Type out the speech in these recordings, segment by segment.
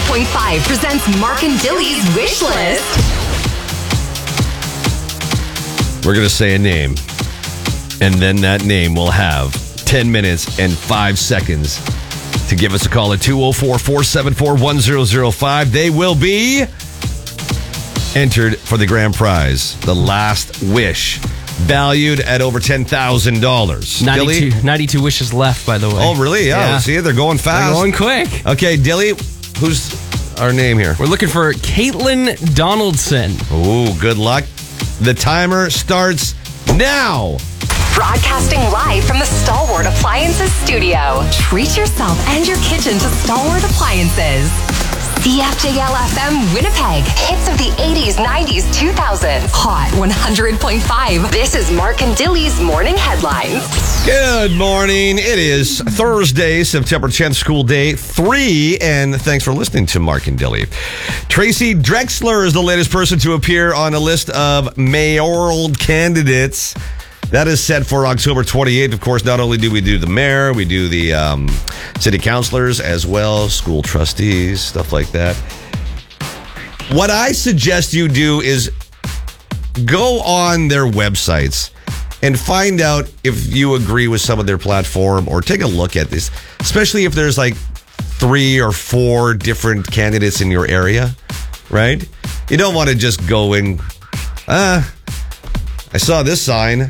100.5 presents Mark and Dilly's Wish List. We're going to say a name, and then that name will have 10 minutes and 5 seconds to give us a call at 204-474-1005. They will be entered for the grand prize, the Last Wish, valued at over $10,000. 92 wishes left, by the way. Oh, really? Yeah. See, they're going fast. They're going quick. Okay, Dilly, who's our name here? We're looking for Caitlin Donaldson. Oh, good luck. The timer starts now. Broadcasting live from the Stalwart Appliances studio. Treat yourself and your kitchen to Stalwart Appliances. CFJL-FM Winnipeg. Hits of the 80s, 90s, 2000s. Hot 100.5. This is Mark and Dilly's Morning Headlines. Good morning. It is Thursday, September 10th, school day 3, and thanks for listening to Mark and Dilly. Tracy Drexler is the latest person to appear on a list of mayoral candidates. That is set for October 28th. Of course, not only do we do the mayor, we do the city councilors as well, school trustees, stuff like that. What I suggest you do is go on their websites and find out if you agree with some of their platform, or take a look at this, especially if there's like 3 or 4 different candidates in your area, right? You don't want to just go in, I saw this sign.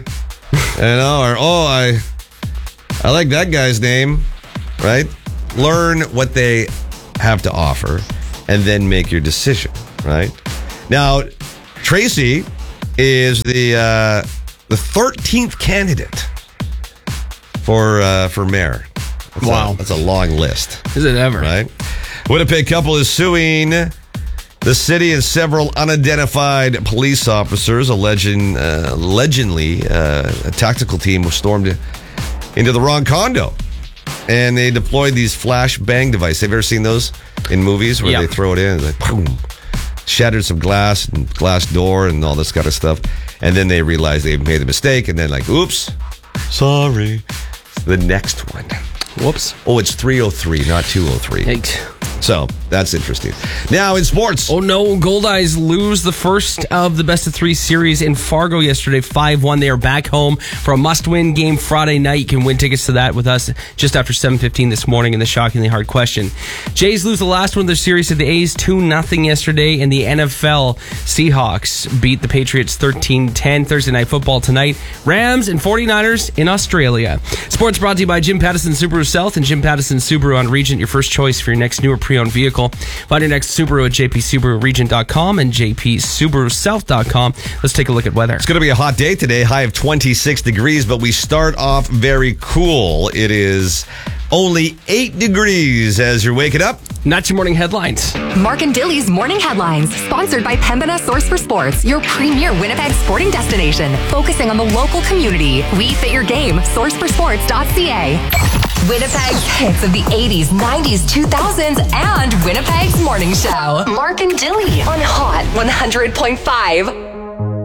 I like that guy's name, right? Learn what they have to offer and then make your decision, right? Now, Tracy is the 13th candidate for mayor. That's a long list. Is it ever? Right? Winnipeg couple is suing the city and several unidentified police officers. Allegedly, a tactical team was stormed into the wrong condo, and they deployed these flash bang devices. Have you ever seen those in movies where they throw it in, like boom, shattered some glass and glass door and all this kind of stuff, and then they realized they made a mistake, and then like, oops, sorry. The next one. Whoops. Oh, it's 303, not 203. Eight. So, that's interesting. Now, in sports. Oh, no. Goldeyes lose the first of the best-of-3 series in Fargo yesterday, 5-1. They are back home for a must-win game Friday night. You can win tickets to that with us just after 7:15 this morning in the Shockingly Hard Question. Jays lose the last one of their series to the A's 2-0 yesterday, and the NFL Seahawks beat the Patriots 13-10. Thursday Night Football tonight. Rams and 49ers in Australia. Sports brought to you by Jim Pattison Subaru South and Jim Pattison Subaru on Regent, your first choice for your next new or pre-owned vehicle. Find your next Subaru at jpsubaruregent.com and jpsubarusouth.com. Let's take a look at weather. It's going to be a hot day today, high of 26 degrees, but we start off very cool. It is only 8 degrees as you're waking up. Not your morning headlines. Mark and Dilly's Morning Headlines, sponsored by Pembina Source for Sports, your premier Winnipeg sporting destination, focusing on the local community. We fit your game. Sourceforsports.ca. Winnipeg's hits of the 80s, 90s, 2000s, and Winnipeg's morning show. Mark and Dilly on Hot 100.5.